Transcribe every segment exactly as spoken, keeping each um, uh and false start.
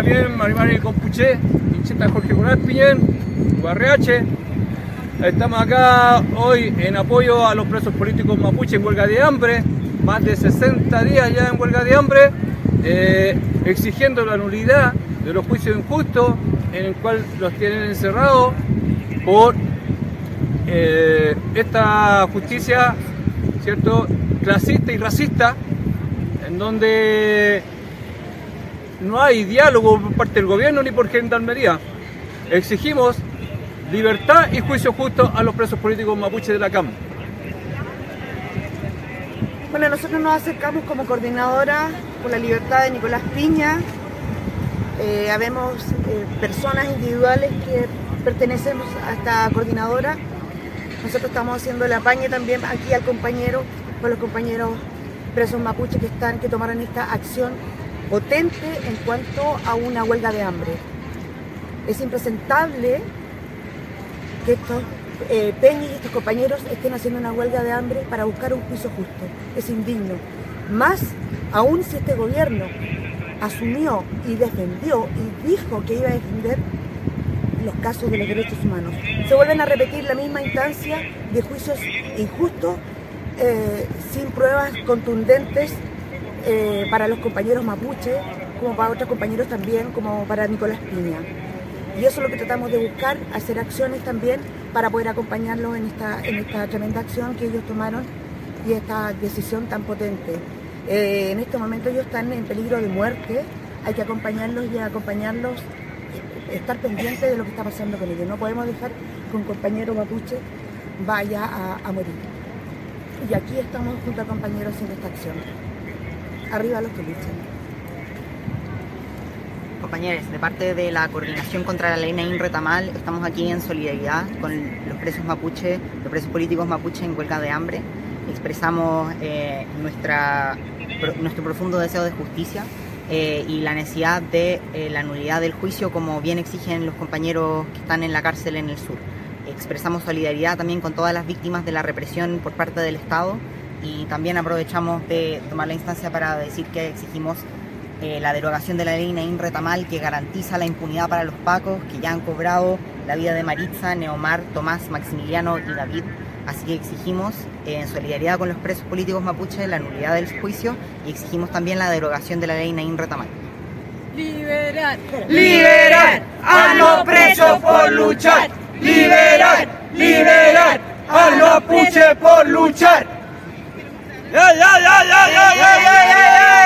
Piñén, Marimari Compuché, Pincheta Jorge Coral Piñén, Guarreache. Estamos acá hoy en apoyo a los presos políticos mapuche en huelga de hambre, más de sesenta días ya en huelga de hambre, eh, exigiendo la nulidad de los juicios injustos en el cual los tienen encerrados por eh, esta justicia, ¿cierto?, clasista y racista, en donde no hay diálogo por parte del gobierno ni por Gendarmería. Exigimos libertad y juicio justo a los presos políticos mapuches de la C A M. Bueno, nosotros nos acercamos como coordinadora por la libertad de Nicolás Piña. Eh, habemos eh, personas individuales que pertenecemos a esta coordinadora. Nosotros estamos haciendo el apañe también aquí al compañero, con los compañeros presos mapuches que están, que tomaron esta acción potente en cuanto a una huelga de hambre. Es impresentable que estos eh, peñas y estos compañeros estén haciendo una huelga de hambre para buscar un juicio justo. Es indigno. Más aún si este gobierno asumió y defendió y dijo que iba a defender los casos de los derechos humanos. Se vuelven a repetir la misma instancia de juicios injustos, eh, sin pruebas contundentes eh, para los compañeros mapuches, como para otros compañeros también, como para Nicolás Piña. Y eso es lo que tratamos de buscar, hacer acciones también para poder acompañarlos en esta, en esta tremenda acción que ellos tomaron y esta decisión tan potente. Eh, en este momento ellos están en peligro de muerte, hay que acompañarlos y acompañarlos, estar pendientes de lo que está pasando con ellos. No podemos dejar que un compañero mapuche vaya a, a morir. Y aquí estamos junto a compañeros en esta acción. Arriba los que luchan. Compañeros, de parte de la Coordinación contra la Ley Nain Retamal, estamos aquí en solidaridad con los presos mapuche, los presos políticos mapuche en huelga de hambre. Expresamos eh, nuestra, nuestro profundo deseo de justicia eh, y la necesidad de eh, la nulidad del juicio, como bien exigen los compañeros que están en la cárcel en el sur. Expresamos solidaridad también con todas las víctimas de la represión por parte del Estado y también aprovechamos de tomar la instancia para decir que exigimos Eh, la derogación de la ley Nain Retamal, que garantiza la impunidad para los pacos que ya han cobrado la vida de Maritza, Neomar, Tomás, Maximiliano y David. Así que exigimos, eh, en solidaridad con los presos políticos mapuches, la nulidad del juicio y exigimos también la derogación de la ley Nain Retamal. Liberar, liberar a los presos por luchar. Liberar, liberar a los mapuches por luchar. ¡Ya, ya, ya, ya, ya, ya, ya, ya!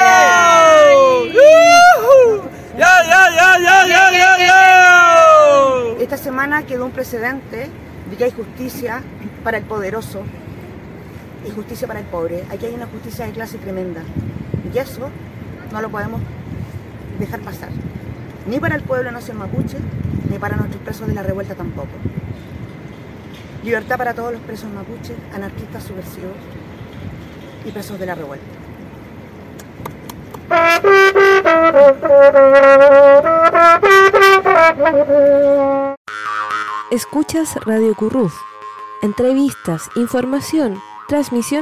¡Ya, ya, ya, ya, ya, ya, ya! Esta semana quedó un precedente de que hay justicia para el poderoso y justicia para el pobre. Aquí hay una justicia de clase tremenda. Y eso no lo podemos dejar pasar. Ni para el pueblo nación mapuche, ni para nuestros presos de la revuelta tampoco. Libertad para todos los presos mapuches, anarquistas subversivos y presos de la revuelta. Escuchas Radio Curruz. Entrevistas, información, transmisión